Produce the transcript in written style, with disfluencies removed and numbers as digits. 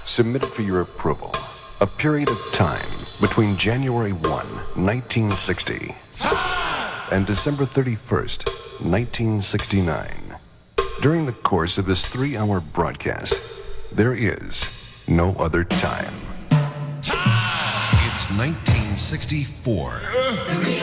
submitted for your approval. A period of time between January 1, 1960 and December 31st, 1969. During the course of this 3-hour broadcast, there is no other time. It's 1964.